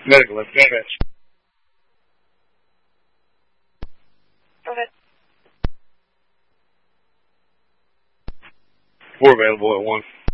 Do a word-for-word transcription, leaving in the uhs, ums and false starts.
Medical, let's damage. Go ahead. Four available at one.